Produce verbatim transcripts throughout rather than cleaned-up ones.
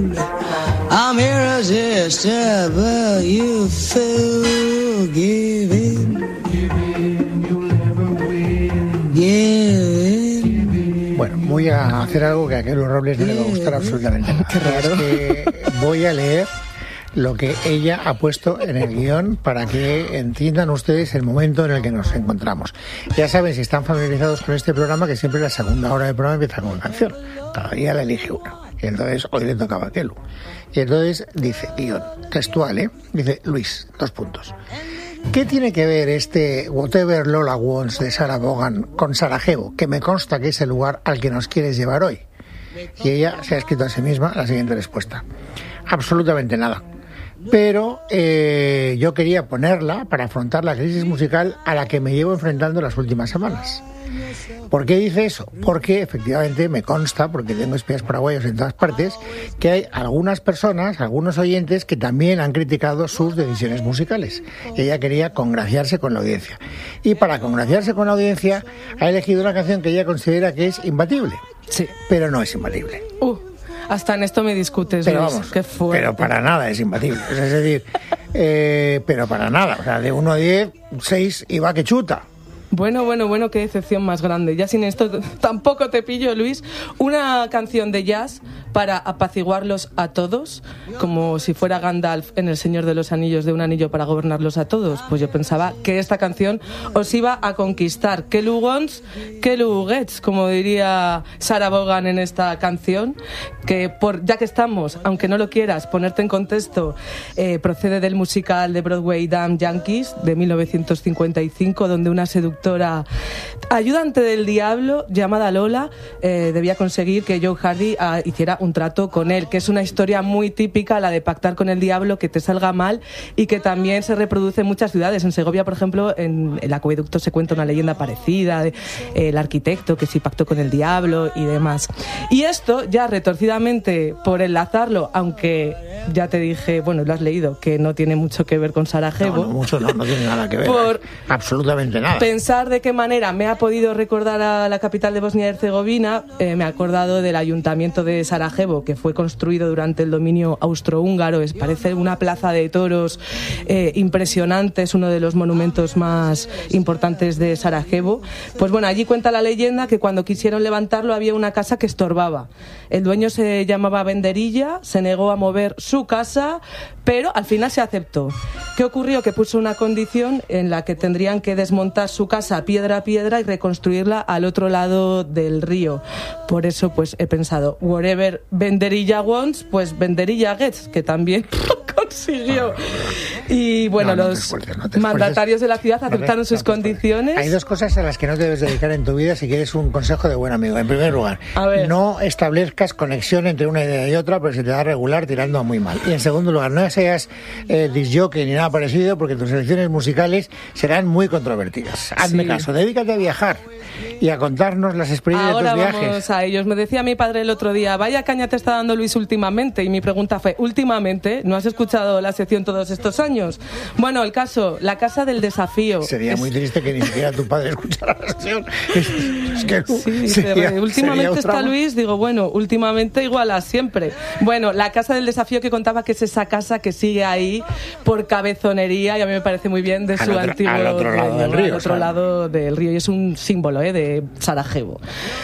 I'm irresistible, you fool, give in. Bueno, voy a hacer algo que a Kelu Robles no le va a gustar absolutamente nada. Qué raro. Es que voy a leer lo que ella ha puesto en el guión para que entiendan ustedes el momento en el que nos encontramos. Ya saben, si están familiarizados con este programa, que siempre la segunda hora del programa empieza con una canción. Cada día la elige una. Y entonces hoy le tocaba a Kelu. Y entonces dice, guión, textual, ¿eh? Dice, Luis, dos puntos. ¿Qué tiene que ver este Whatever Lola Wants de Sarah Vaughan con Sarajevo, que me consta que es el lugar al que nos quieres llevar hoy? Y ella se ha escrito a sí misma la siguiente respuesta. Absolutamente nada. Pero eh, yo quería ponerla para afrontar la crisis musical a la que me llevo enfrentando las últimas semanas. ¿Por qué dice eso? Porque efectivamente me consta, porque tengo espías paraguayos en todas partes, que hay algunas personas, algunos oyentes que también han criticado sus decisiones musicales. Y ella quería congraciarse con la audiencia. Y para congraciarse con la audiencia ha elegido una canción que ella considera que es imbatible. Sí. Pero no es imbatible. Uh, hasta en esto me discutes, pero Luis. vamos, Qué fuerte. Pero para nada es imbatible. Es decir, eh, pero para nada. O sea, de uno a diez, seis y va que chuta. Bueno, bueno, bueno, qué decepción más grande. Ya sin esto tampoco te pillo, Luis. Una canción de jazz para apaciguarlos a todos, como si fuera Gandalf en El Señor de los Anillos, de un anillo para gobernarlos a todos. Pues yo pensaba que esta canción os iba a conquistar. Kelu wants, Kelu gets, como diría Sarah Vaughan en esta canción, que por ya que estamos, aunque no lo quieras, ponerte en contexto, eh, procede del musical de Broadway Damn Yankees de mil novecientos cincuenta y cinco, donde una seductora ayudante del diablo llamada Lola eh, debía conseguir que Joe Hardy ah, hiciera un trato con él, que es una historia muy típica, la de pactar con el diablo, que te salga mal, y que también se reproduce en muchas ciudades. En Segovia, por ejemplo, en el acueducto se cuenta una leyenda parecida, de, eh, el arquitecto que sí pactó con el diablo y demás. Y esto ya retorcidamente, por enlazarlo, aunque ya te dije, bueno, lo has leído, que no tiene mucho que ver con Sarajevo. No, no mucho no, no tiene nada que ver. Por absolutamente nada. Pensar de qué manera me ha podido recordar a la capital de Bosnia y Herzegovina, eh, me he acordado del ayuntamiento de Sarajevo, que fue construido durante el dominio austrohúngaro. Es, parece una plaza de toros eh, impresionante, es uno de los monumentos más importantes de Sarajevo. Pues bueno, allí cuenta la leyenda que cuando quisieron levantarlo había una casa que estorbaba. El dueño se llamaba Benderilla, se negó a mover su casa, pero al final se aceptó. ¿Qué ocurrió? Que puso una condición en la que tendrían que desmontar su casa piedra a piedra y reconstruirla al otro lado del río. Por eso pues he pensado, whatever Benderilla wants, pues Benderilla gets, que también consiguió. Y bueno, no, no los esfuerces, no mandatarios de la ciudad aceptaron no, sus no condiciones. Hay dos cosas a las que no te debes dedicar en tu vida si quieres un consejo de buen amigo. En primer lugar, no establezcas conexión entre una idea y otra, porque se te da regular tirando a muy mal. Y en segundo lugar, no seas eh, disjockey ni nada parecido, porque tus elecciones musicales serán muy controvertidas. Hazme sí. caso, dedícate a viajar y a contarnos las experiencias Ahora de tus viajes. Vamos a ellos. Me decía mi padre el otro día, vaya caña te está dando Luis últimamente, y mi pregunta fue, ¿últimamente? ¿No has escuchado la sección todos estos años? Bueno, el caso, la casa del desafío. Sería es... muy triste que ni siquiera tu padre escuchara la sección. Es, es que sí, sería, últimamente está Luis, digo, bueno, últimamente igual a siempre. Bueno, la casa del desafío, que contaba que es esa casa que sigue ahí por cabezonería, y a mí me parece muy bien, de al su otro, antiguo al otro lado del río, al otro lado del río, y es un símbolo ¿eh? de Sarajevo.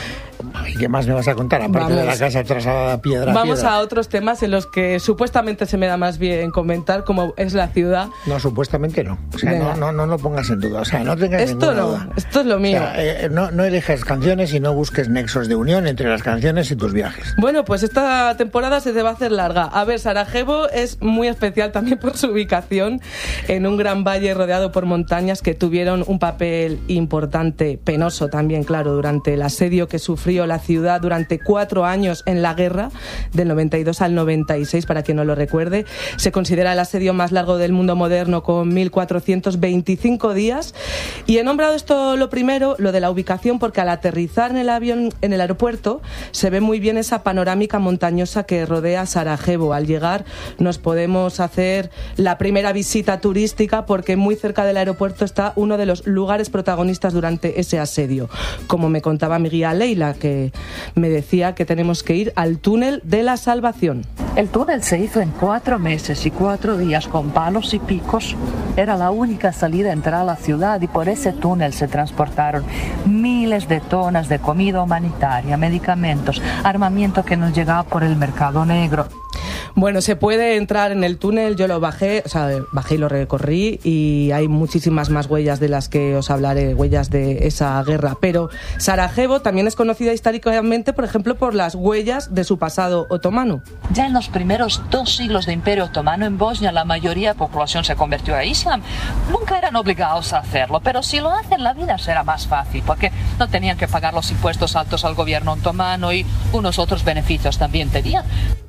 ¿Y qué más me vas a contar? Aparte Vamos. de la casa trasladada piedra a Vamos piedra. a otros temas en los que supuestamente se me da más bien comentar, como es la ciudad. No, supuestamente no. O sea, no, no, no lo pongas en duda. O sea, no tengas Esto ninguna no, duda. Esto es lo mío. O sea, eh, no, no elijas canciones y no busques nexos de unión entre las canciones y tus viajes. Bueno, pues esta temporada se te va a hacer larga. A ver, Sarajevo es muy especial también por su ubicación en un gran valle rodeado por montañas que tuvieron un papel importante, penoso también, claro, durante el asedio que sufrió la ciudad durante cuatro años en la guerra, del noventa y dos al noventa y seis, para quien no lo recuerde. Se considera el asedio más largo del mundo moderno, con mil cuatrocientos veinticinco días. Y he nombrado esto lo primero, lo de la ubicación, porque al aterrizar en el avión, en el aeropuerto, se ve muy bien esa panorámica montañosa que rodea Sarajevo. Al llegar nos podemos hacer la primera visita turística, porque muy cerca del aeropuerto está uno de los lugares protagonistas durante ese asedio. Como me contaba mi guía Leila, que que me decía que tenemos que ir al túnel de la Salvación. El túnel se hizo en cuatro meses y cuatro días con palos y picos. Era la única salida a entrar a la ciudad y por ese túnel se transportaron miles de tonas de comida humanitaria, medicamentos, armamento que nos llegaba por el mercado negro. Bueno, se puede entrar en el túnel, yo lo bajé, o sea, bajé y lo recorrí y hay muchísimas más huellas de las que os hablaré, huellas de esa guerra. Pero Sarajevo también es conocida históricamente, por ejemplo, por las huellas de su pasado otomano. Ya en los primeros dos siglos de Imperio Otomano en Bosnia, la mayoría de la población se convirtió a Islam. Nunca eran obligados a hacerlo, pero si lo hacen, la vida será más fácil, porque no tenían que pagar los impuestos altos al gobierno otomano y unos otros beneficios también tenían.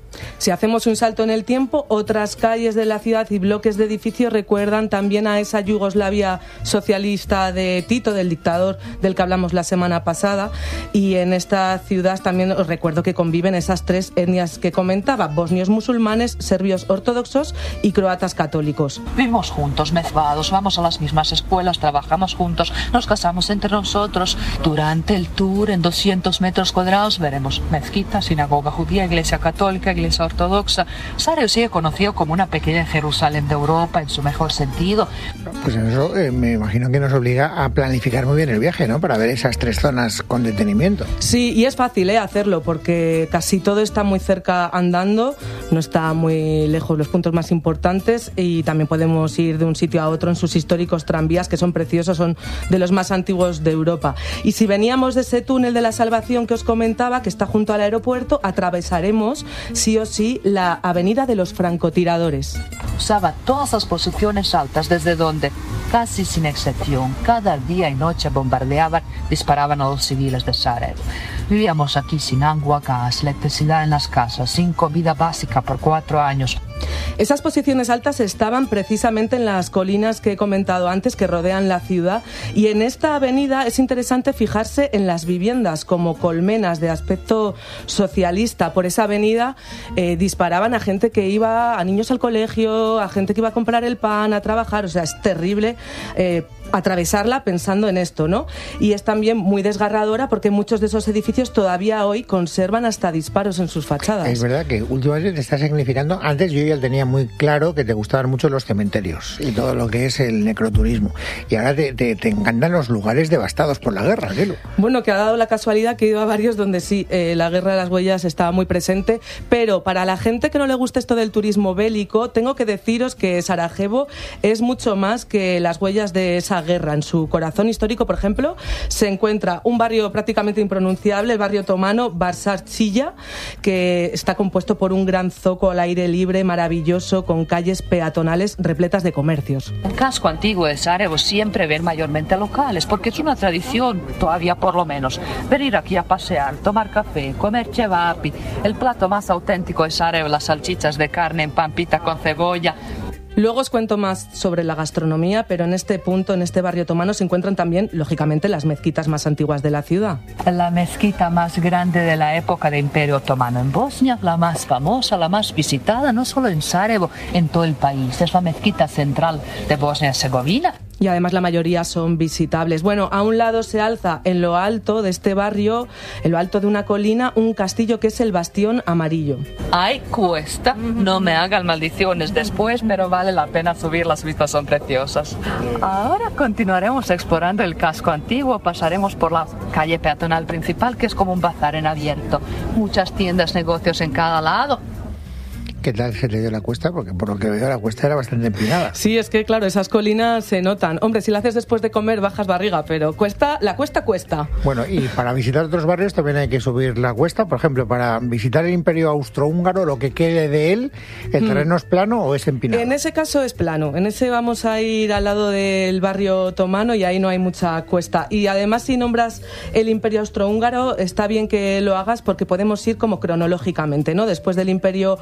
Si hacemos un salto en el tiempo, otras calles de la ciudad y bloques de edificios recuerdan también a esa Yugoslavia socialista de Tito, del dictador del que hablamos la semana pasada, y en esta ciudad también os recuerdo que conviven esas tres etnias que comentaba: bosnios musulmanes, serbios ortodoxos y croatas católicos. Vivimos juntos, mezclados, vamos a las mismas escuelas, trabajamos juntos, nos casamos entre nosotros. Durante el tour, en doscientos metros cuadrados, veremos mezquita, sinagoga judía, iglesia católica, iglesia ortodoxa. Sarajevo sigue conocido como una pequeña Jerusalén de Europa en su mejor sentido. Pues eso eh, me imagino que nos obliga a planificar muy bien el viaje, ¿no? Para ver esas tres zonas con detenimiento. Sí, y es fácil ¿eh? hacerlo porque casi todo está muy cerca andando, no está muy lejos los puntos más importantes y también podemos ir de un sitio a otro en sus históricos tranvías que son preciosos, son de los más antiguos de Europa. Y si veníamos de ese túnel de la Salvación que os comentaba, que está junto al aeropuerto, atravesaremos sí o sí la avenida de los francotiradores. Usaba todas las posiciones altas desde donde, casi sin excepción, cada día y noche bombardeaban, disparaban a los civiles de Sarajevo. Vivíamos aquí sin agua, gas, electricidad en las casas, sin comida básica por cuatro años. Esas posiciones altas estaban precisamente en las colinas que he comentado antes que rodean la ciudad, y en esta avenida es interesante fijarse en las viviendas como colmenas de aspecto socialista. Por esa avenida eh, disparaban a gente que iba, a niños al colegio, a gente que iba a comprar el pan, a trabajar. O sea, es terrible eh, atravesarla pensando en esto, ¿no? Y es también muy desgarradora porque muchos de esos edificios todavía hoy conservan hasta disparos en sus fachadas. Es verdad que últimamente te está significando, antes yo ya tenía muy claro que te gustaban mucho los cementerios y todo lo que es el necroturismo, y ahora te, te, te encantan los lugares devastados por la guerra, Gelo. Bueno, que ha dado la casualidad que he ido a varios donde sí, eh, la guerra de las huellas estaba muy presente, pero para la gente que no le gusta esto del turismo bélico, tengo que deciros que Sarajevo es mucho más que las huellas de esa guerra. En su corazón histórico, por ejemplo, se encuentra un barrio prácticamente impronunciable, el barrio otomano Barsarchilla, que está compuesto por un gran zoco al aire libre maravilloso con calles peatonales repletas de comercios. El casco antiguo de Sarajevo siempre ven mayormente locales, porque es una tradición, todavía por lo menos, venir aquí a pasear, tomar café, comer cevapi. El plato más auténtico de Sarajevo, las salchichas de carne en pampita con cebolla. Luego os cuento más sobre la gastronomía, pero en este punto, en este barrio otomano, se encuentran también, lógicamente, las mezquitas más antiguas de la ciudad. La mezquita más grande de la época del Imperio Otomano en Bosnia, la más famosa, la más visitada, no solo en Sarajevo, en todo el país. Es la mezquita central de Bosnia y Herzegovina. Y además la mayoría son visitables. Bueno, a un lado se alza, en lo alto de este barrio, en lo alto de una colina, un castillo que es el Bastión Amarillo. Ay, cuesta, no me hagan maldiciones después, pero vale la pena subir, las vistas son preciosas. Ahora continuaremos explorando el casco antiguo, pasaremos por la calle peatonal principal, que es como un bazar en abierto. Muchas tiendas, negocios en cada lado. ¿Qué tal se te dio la cuesta? Porque por lo que veo la cuesta era bastante empinada. Sí, es que claro, esas colinas se notan. Hombre, si la haces después de comer bajas barriga, pero cuesta, la cuesta cuesta. Bueno, y para visitar otros barrios también hay que subir la cuesta. Por ejemplo, para visitar el Imperio Austrohúngaro, lo que quede de él, ¿el terreno mm. es plano o es empinado? En ese caso es plano. En ese vamos a ir al lado del barrio otomano y ahí no hay mucha cuesta. Y además, si nombras el Imperio Austrohúngaro, está bien que lo hagas porque podemos ir como cronológicamente, ¿no? Después del Imperio Otomano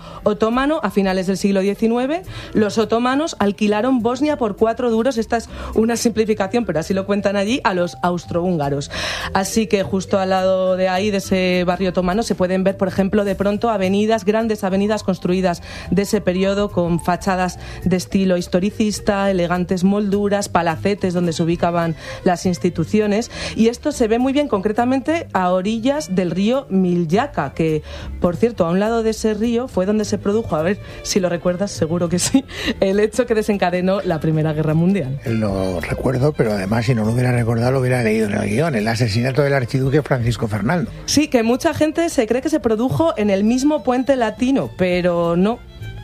otomano, a finales del siglo diecinueve, los otomanos alquilaron Bosnia por cuatro duros, esta es una simplificación, pero así lo cuentan allí, a los austrohúngaros. Así que justo al lado de ahí, de ese barrio otomano, se pueden ver, por ejemplo, de pronto avenidas, grandes avenidas construidas de ese periodo con fachadas de estilo historicista, elegantes molduras, palacetes donde se ubicaban las instituciones, y esto se ve muy bien concretamente a orillas del río Miljacka, que, por cierto, a un lado de ese río fue donde se produjo, a ver si lo recuerdas, seguro que sí, el hecho que desencadenó la Primera Guerra Mundial. Lo recuerdo, pero además si no lo hubiera recordado lo hubiera leído en el guión, el asesinato del archiduque Francisco Fernando. Sí, que mucha gente se cree que se produjo en el mismo puente latino, pero no.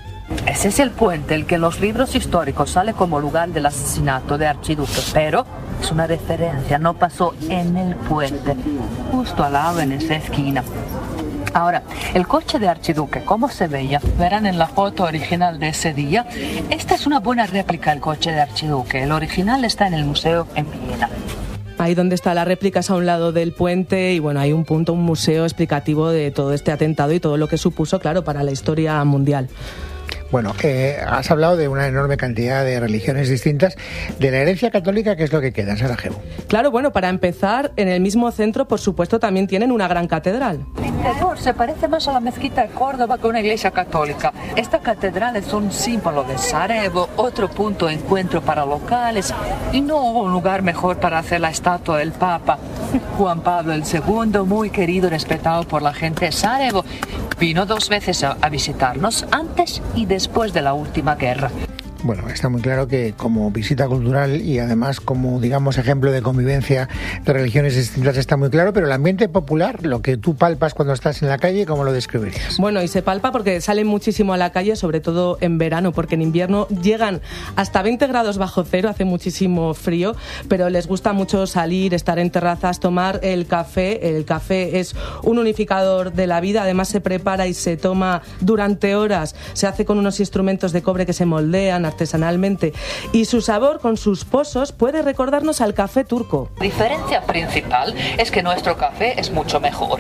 Ese es el puente, el que en los libros históricos sale como lugar del asesinato de archiduque, pero es una referencia, no pasó en el puente, justo al lado en esa esquina. Ahora, el coche de archiduque, ¿cómo se veía? Verán en la foto original de ese día. Esta es una buena réplica del coche de archiduque. El original está en el museo en Viena. Ahí donde está la réplica es a un lado del puente y bueno, hay un punto, un museo explicativo de todo este atentado y todo lo que supuso, claro, para la historia mundial. Bueno, eh, has hablado de una enorme cantidad de religiones distintas. De la herencia católica, ¿qué es lo que queda en Sarajevo? Claro, bueno, para empezar, en el mismo centro, por supuesto, también tienen una gran catedral. Se parece más a la mezquita de Córdoba que a una iglesia católica. Esta catedral es un símbolo de Sarajevo, otro punto de encuentro para locales, y no hubo un lugar mejor para hacer la estatua del Papa. Juan Pablo el segundo, muy querido y respetado por la gente de Sarajevo, vino dos veces a, a visitarnos antes y después de la última guerra. Bueno, está muy claro que como visita cultural y además como, digamos, ejemplo de convivencia de religiones distintas está muy claro, pero el ambiente popular, lo que tú palpas cuando estás en la calle, ¿cómo lo describirías? Bueno, y se palpa porque salen muchísimo a la calle, sobre todo en verano, porque en invierno llegan hasta veinte grados bajo cero, hace muchísimo frío, pero les gusta mucho salir, estar en terrazas, tomar el café. El café es un unificador de la vida, además se prepara y se toma durante horas, se hace con unos instrumentos de cobre que se moldean artesanalmente, y su sabor con sus pozos puede recordarnos al café turco. La diferencia principal es que nuestro café es mucho mejor,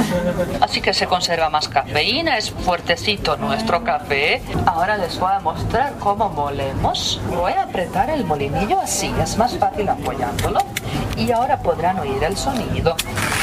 así que se conserva más cafeína, es fuertecito nuestro café. Ahora les voy a mostrar cómo molemos. Voy a apretar el molinillo así, es más fácil apoyándolo, y ahora podrán oír el sonido.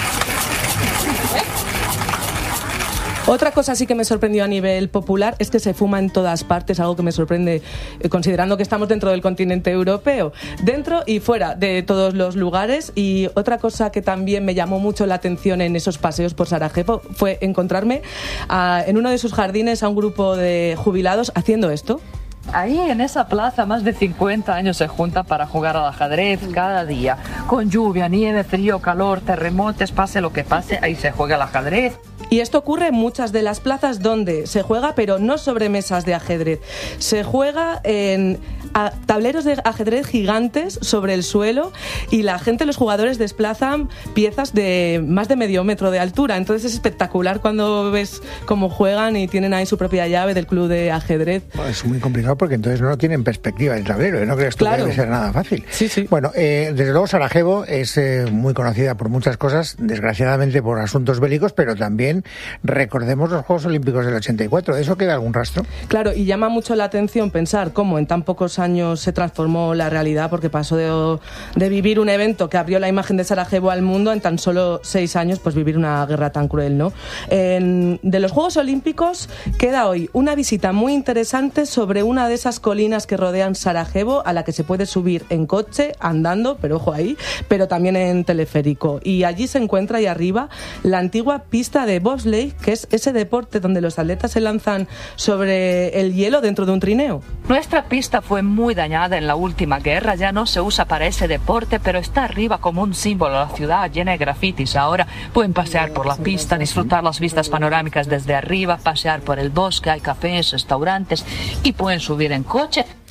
Otra cosa sí que me sorprendió a nivel popular es que se fuma en todas partes, algo que me sorprende eh, considerando que estamos dentro del continente europeo, dentro y fuera de todos los lugares. Y otra cosa que también me llamó mucho la atención en esos paseos por Sarajevo fue encontrarme a, en uno de sus jardines a un grupo de jubilados haciendo esto. Ahí en esa plaza más de cincuenta años se juntan para jugar al ajedrez cada día. Con lluvia, nieve, frío, calor, terremotos, pase lo que pase, ahí se juega al ajedrez. Y esto ocurre en muchas de las plazas donde se juega, pero no sobre mesas de ajedrez. Se juega en a tableros de ajedrez gigantes sobre el suelo, y la gente, los jugadores, desplazan piezas de más de medio metro de altura. Entonces es espectacular cuando ves cómo juegan y tienen ahí su propia llave del club de ajedrez. Bueno, es muy complicado porque entonces no tienen perspectiva el tablero, no crees tú claro. que debe ser nada fácil. Sí, sí. Bueno, eh, desde luego Sarajevo es eh, muy conocida por muchas cosas, desgraciadamente por asuntos bélicos, pero también recordemos los Juegos Olímpicos del ochenta y cuatro. ¿De eso queda algún rastro? Claro, y llama mucho la atención pensar cómo en tan pocos años se transformó la realidad, porque pasó de, de vivir un evento que abrió la imagen de Sarajevo al mundo en tan solo seis años, pues vivir una guerra tan cruel, ¿no? En, de los Juegos Olímpicos queda hoy una visita muy interesante sobre una de esas colinas que rodean Sarajevo, a la que se puede subir en coche, andando, pero ojo ahí, pero también en teleférico. Y allí se encuentra ahí arriba la antigua pista de bobsleigh, que es ese deporte donde los atletas se lanzan sobre el hielo dentro de un trineo. Nuestra pista fue muy dañada en la última guerra, ya no se usa para ese deporte, pero está arriba como un símbolo de la ciudad llena de grafitis. Ahora pueden pasear por la pista, disfrutar las vistas panorámicas desde arriba, pasear por el bosque, hay cafés, restaurantes, y pueden subir en coche.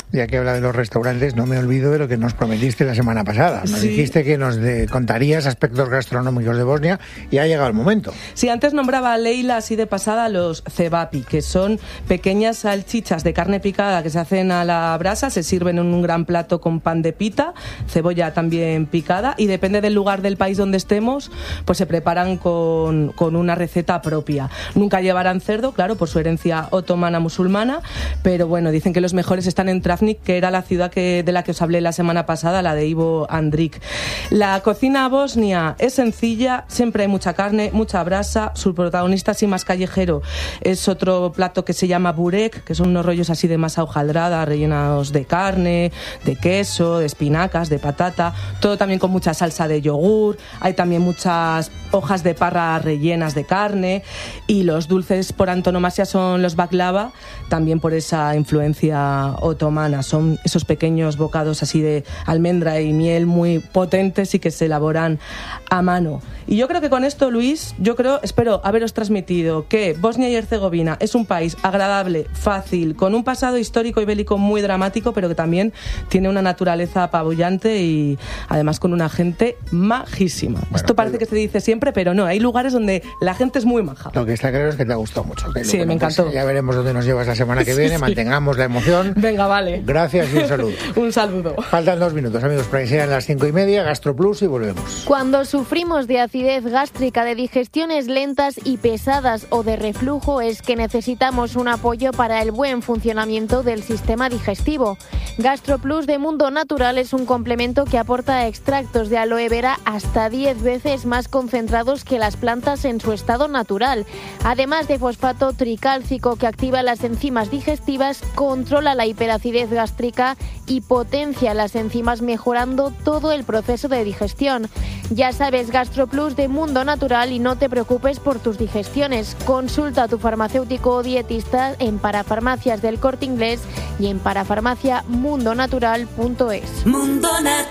ya que habla de los restaurantes, no me olvido de lo que nos prometiste la semana pasada. Nos sí. dijiste que nos de, contarías aspectos gastronómicos de Bosnia y ha llegado el momento. Sí, antes nombraba a Leila así de pasada los cevapi, que son pequeñas salchichas de carne picada que se hacen a la brasa, se sirven en un gran plato con pan de pita, cebolla también picada, y depende del lugar del país donde estemos, pues se preparan con, con una receta propia. Nunca llevarán cerdo, claro, por su herencia otomana musulmana, pero bueno, dicen que los mejores están en Travnik, que era la ciudad que, de la que os hablé la semana pasada, la de Ivo Andrić. La cocina bosnia es sencilla, siempre hay mucha carne, mucha brasa. Su protagonista así más callejero es otro plato que se llama burek, que son unos rollos así de masa hojaldrada, rellenados de carne, de queso, de espinacas, de patata, todo también con mucha salsa de yogur. Hay también muchas hojas de parra rellenas de carne, y los dulces por antonomasia son los baklava, también por esa influencia otomana. Son esos pequeños bocados así de almendra y miel muy potentes y que se elaboran a mano. Y yo creo que con esto, Luis, yo creo, espero haberos transmitido que Bosnia y Herzegovina es un país agradable, fácil, con un pasado histórico y bélico muy dramático, pero que también tiene una naturaleza apabullante y además con una gente majísima. Bueno, esto parece que se dice siempre, pero no, hay lugares donde la gente es muy maja. Lo que está claro es que te ha gustado mucho. Que sí, bueno, me encantó. Pues ya veremos dónde nos llevas la semana que viene, sí, sí. Mantengamos la emoción. Venga, vale. Gracias y un saludo. Un saludo. Faltan dos minutos, amigos, para que sean las cinco y media, GastroPlus y volvemos. Cuando sufrimos de acidez gástrica, de digestiones lentas y pesadas o de reflujo, es que necesitamos un apoyo para el buen funcionamiento del sistema digestivo. GastroPlus de Mundo Natural es un complemento que aporta extractos de aloe vera hasta diez veces más concentrados que las plantas en su estado natural. Además de fosfato tricálcico que activa las enzimas digestivas, controla la hiperacidez gástrica y potencia las enzimas, mejorando todo el proceso de digestión. Ya sabes, GastroPlus de Mundo Natural, y no te preocupes por tus digestiones. Consulta a tu farmacéutico o dietista en Parafarmacias del Corte Inglés y en parafarmacia mundo natural punto es. Mundo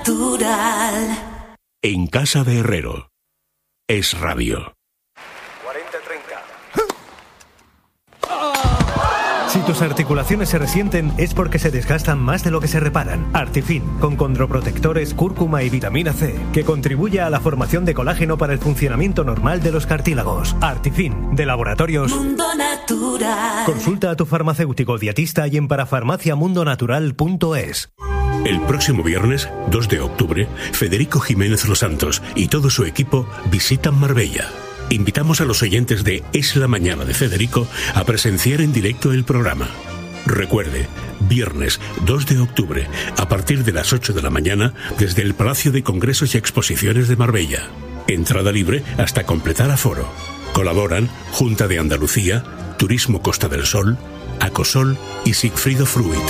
Natural. En casa de Herrero. Es radio. cuarenta treinta. Si tus articulaciones se resienten es porque se desgastan más de lo que se reparan. Artifin, con condroprotectores, cúrcuma y vitamina C, que contribuye a la formación de colágeno para el funcionamiento normal de los cartílagos. Artifin, de Laboratorios Mundo Natural. Consulta a tu farmacéutico dietista y en parafarmacia mundo natural punto es. El próximo viernes, dos de octubre, Federico Jiménez Los Santos y todo su equipo visitan Marbella. Invitamos a los oyentes de Es la Mañana de Federico a presenciar en directo el programa. Recuerde, viernes dos de octubre, a partir de las ocho de la mañana, desde el Palacio de Congresos y Exposiciones de Marbella. Entrada libre hasta completar aforo. Colaboran Junta de Andalucía, Turismo Costa del Sol, Acosol y Sigfrido Fruit.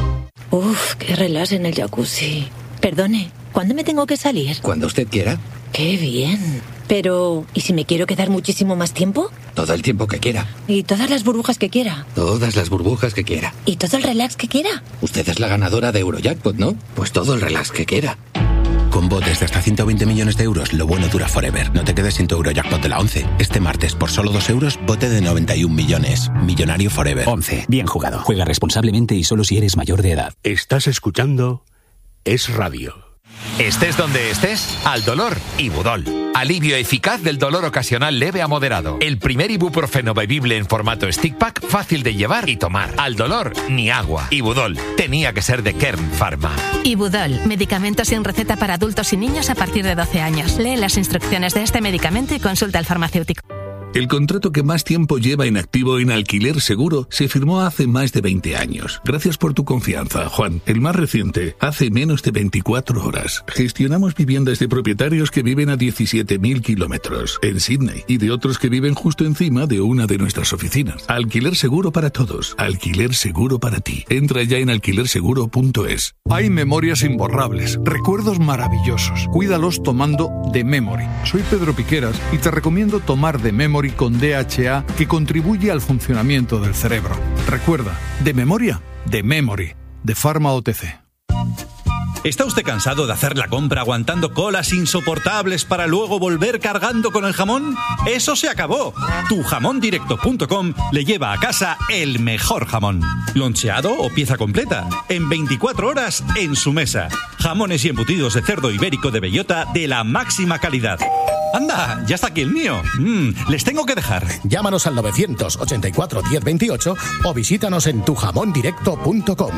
Uf, qué relax en el jacuzzi. Perdone, ¿cuándo me tengo que salir? Cuando usted quiera. ¡Qué bien! Pero, ¿y si me quiero quedar muchísimo más tiempo? Todo el tiempo que quiera. ¿Y todas las burbujas que quiera? Todas las burbujas que quiera. ¿Y todo el relax que quiera? Usted es la ganadora de Eurojackpot, ¿no? Pues todo el relax que quiera. Con botes de hasta ciento veinte millones de euros, lo bueno dura forever. No te quedes sin tu Eurojackpot de la once. Este martes, por solo dos euros, bote de noventa y un millones. Millonario forever. once. Bien jugado. Juega responsablemente y solo si eres mayor de edad. Estás escuchando Es Radio. Estés donde estés, al dolor, Ibudol. Alivio eficaz del dolor ocasional leve a moderado. El primer ibuprofeno bebible en formato stick pack, fácil de llevar y tomar. Al dolor, ni agua. Ibudol. Tenía que ser de Kern Pharma. Ibudol. Medicamento sin receta para adultos y niños a partir de doce años. Lee las instrucciones de este medicamento y consulta al farmacéutico. El contrato que más tiempo lleva inactivo en Alquiler Seguro se firmó hace más de veinte años. Gracias por tu confianza, Juan. El más reciente, hace menos de veinticuatro horas. Gestionamos viviendas de propietarios que viven a diecisiete mil kilómetros en Sydney y de otros que viven justo encima de una de nuestras oficinas. Alquiler Seguro para todos. Alquiler Seguro para ti. Entra ya en alquiler seguro punto es. Hay memorias imborrables, recuerdos maravillosos. Cuídalos tomando The Memory. Soy Pedro Piqueras y te recomiendo tomar The Memory con D H A, que contribuye al funcionamiento del cerebro. Recuerda, de memoria, de Memory, de Pharma O T C. ¿Está usted cansado de hacer la compra aguantando colas insoportables para luego volver cargando con el jamón? ¡Eso se acabó! tu jamón directo punto com le lleva a casa el mejor jamón. Loncheado o pieza completa. En veinticuatro horas en su mesa. Jamones y embutidos de cerdo ibérico de bellota de la máxima calidad. ¡Anda! ¡Ya está aquí el mío! Mm, les tengo que dejar. Llámanos al novecientos ochenta y cuatro diez veintiocho o visítanos en tu jamón directo punto com.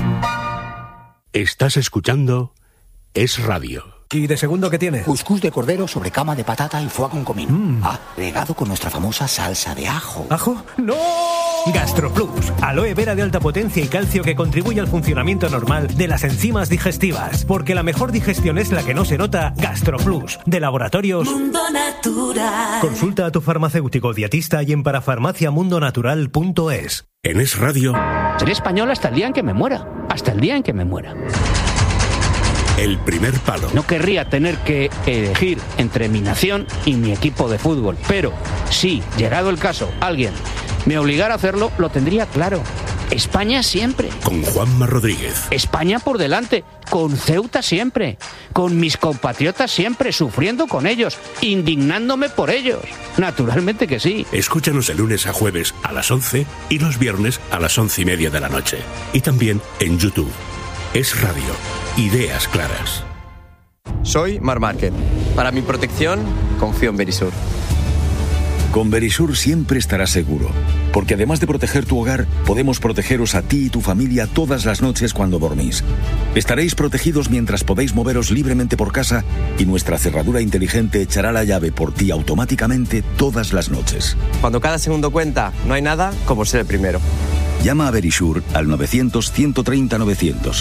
Estás escuchando Es Radio. ¿Y de segundo qué tiene? Cuscús de cordero sobre cama de patata y foie con comino. Mm. Ah, regado con nuestra famosa salsa de ajo. ¿Ajo? ¡No! GastroPlus, aloe vera de alta potencia y calcio que contribuye al funcionamiento normal de las enzimas digestivas. Porque la mejor digestión es la que no se nota. GastroPlus, de Laboratorios Mundo Natural. Consulta a tu farmacéutico dietista y en parafarmacia mundo natural punto es. En Es Radio. Seré español hasta el día en que me muera. Hasta el día en que me muera. El primer palo. No querría tener que elegir entre mi nación y mi equipo de fútbol, pero si, llegado el caso, alguien me obligara a hacerlo, lo tendría claro. España siempre. Con Juanma Rodríguez. España por delante. Con Ceuta siempre. Con mis compatriotas siempre, sufriendo con ellos, indignándome por ellos. Naturalmente que sí. Escúchanos de lunes a jueves a las once y los viernes a las once y media de la noche. Y también en YouTube. Es Radio. Ideas claras. Soy Mar Márquez. Para mi protección, confío en Verisur. Con Verisur siempre estarás seguro, porque además de proteger tu hogar, podemos protegeros a ti y tu familia todas las noches cuando dormís. Estaréis protegidos mientras podéis moveros libremente por casa y nuestra cerradura inteligente echará la llave por ti automáticamente todas las noches. Cuando cada segundo cuenta, no hay nada como ser el primero. Llama a Verisur al novecientos, ciento treinta, novecientos.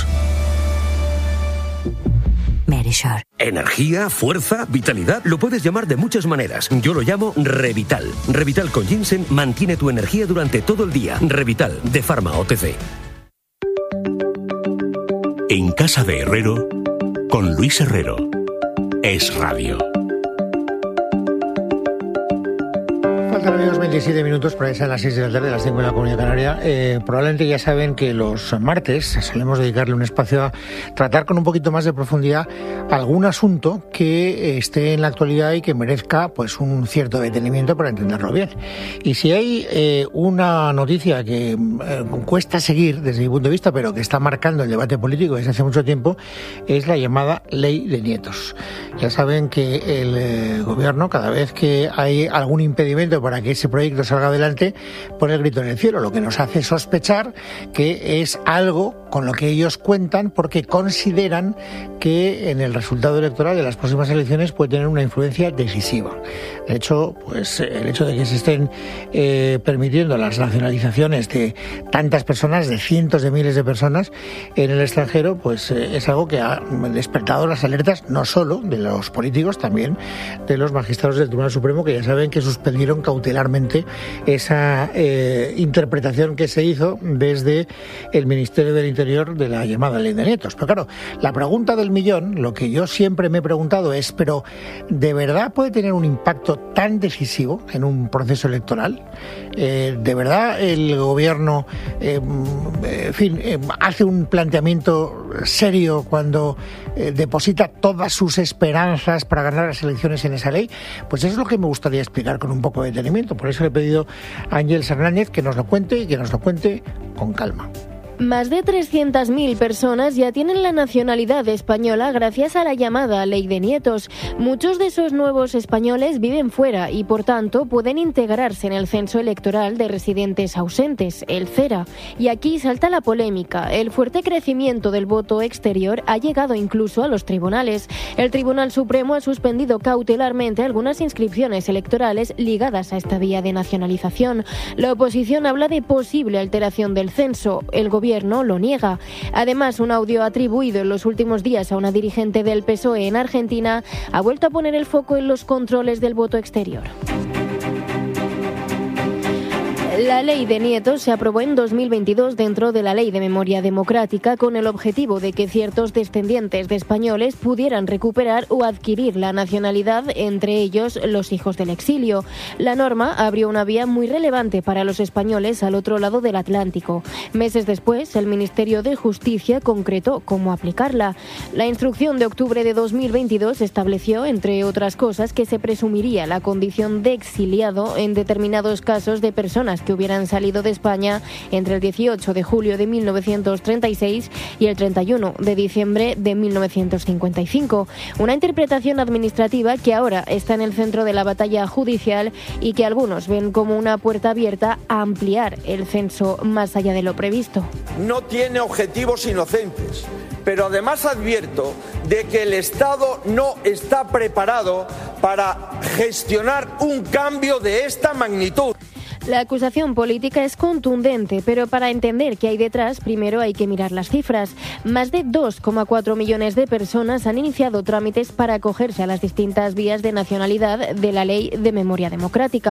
Verisur. Energía, fuerza, vitalidad, lo puedes llamar de muchas maneras. Yo lo llamo Revital. Revital con ginseng mantiene tu energía durante todo el día. Revital, de Pharma O T C. En Casa de Herrero, con Luis Herrero. Es Radio. Faltan, amigos, veintisiete minutos para que sean las seis de la tarde, las cinco en la Comunidad Canaria. Eh, probablemente ya saben que los martes solemos dedicarle un espacio a tratar con un poquito más de profundidad algún asunto que esté en la actualidad y que merezca pues un cierto detenimiento para entenderlo bien. Y si hay eh, una noticia que eh, cuesta seguir desde mi punto de vista, pero que está marcando el debate político desde hace mucho tiempo, es la llamada Ley de Nietos. Ya saben que el eh, gobierno, cada vez que hay algún impedimento para que ese proyecto salga adelante, pone el grito en el cielo, lo que nos hace sospechar que es algo con lo que ellos cuentan porque consideran que en el resultado electoral de las próximas elecciones puede tener una influencia decisiva. De hecho, pues el hecho de que se estén eh, permitiendo las nacionalizaciones de tantas personas, de cientos de miles de personas en el extranjero, pues eh, es algo que ha despertado las alertas no solo de los políticos, también de los magistrados del Tribunal Supremo, que ya saben que suspendieron cautelarmente esa eh, interpretación que se hizo desde el Ministerio del Interior de la llamada Ley de Nietos. Pero claro, la pregunta del millón, lo que yo siempre me he preguntado es, pero ¿de verdad puede tener un impacto tan decisivo en un proceso electoral? Eh, ¿De verdad el gobierno eh, en fin, eh, hace un planteamiento serio cuando eh, deposita todas sus esperanzas para ganar las elecciones en esa ley? Pues eso es lo que me gustaría explicar con un poco de detenimiento. Por eso le he pedido a Ángeles Hernández que nos lo cuente y que nos lo cuente con calma. Más de trescientas mil personas ya tienen la nacionalidad española gracias a la llamada Ley de Nietos. Muchos de esos nuevos españoles viven fuera y, por tanto, pueden integrarse en el censo electoral de residentes ausentes, el CERA. Y aquí salta la polémica. El fuerte crecimiento del voto exterior ha llegado incluso a los tribunales. El Tribunal Supremo ha suspendido cautelarmente algunas inscripciones electorales ligadas a esta vía de nacionalización. La oposición habla de posible alteración del censo. El gobierno gobierno lo niega. Además, un audio atribuido en los últimos días a una dirigente del P S O E en Argentina ha vuelto a poner el foco en los controles del voto exterior. La ley de nietos se aprobó en dos mil veintidós dentro de la Ley de Memoria Democrática con el objetivo de que ciertos descendientes de españoles pudieran recuperar o adquirir la nacionalidad, entre ellos los hijos del exilio. La norma abrió una vía muy relevante para los españoles al otro lado del Atlántico. Meses después, el Ministerio de Justicia concretó cómo aplicarla. La instrucción de octubre de dos mil veintidós estableció, entre otras cosas, que se presumiría la condición de exiliado en determinados casos de personas que hubieran salido de España entre el dieciocho de julio de mil novecientos treinta y seis y el treinta y uno de diciembre de mil novecientos cincuenta y cinco. Una interpretación administrativa que ahora está en el centro de la batalla judicial y que algunos ven como una puerta abierta a ampliar el censo más allá de lo previsto. No tiene objetivos inocentes, pero además advierto de que el Estado no está preparado para gestionar un cambio de esta magnitud. La acusación política es contundente, pero para entender qué hay detrás, primero hay que mirar las cifras. Más de dos coma cuatro millones de personas han iniciado trámites para acogerse a las distintas vías de nacionalidad de la Ley de Memoria Democrática.